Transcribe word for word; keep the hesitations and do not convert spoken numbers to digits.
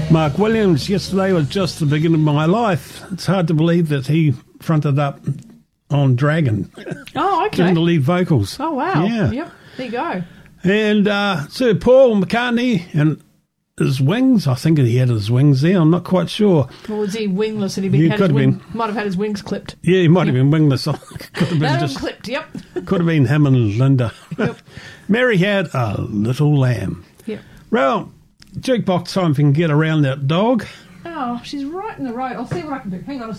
Mark Williams, yesterday was just the beginning of my life. It's hard to believe that he fronted up on Dragon. Oh, okay. Doing the lead vocals. Oh, wow. Yeah. Yep. There you go. And uh, Sir Paul McCartney and his wings. I think he had his wings there. I'm not quite sure. Or was he wingless and he been, He had could his have wing, been. might have had his wings clipped? Yeah, he might Yep. have been wingless. Could have been Had them just. clipped, yep. Could have been him and Linda. Yep. Mary had a little lamb. Yep. Well, jukebox time if you can get around that dog. Oh, she's right in the road. I'll see what I can do. Hang on a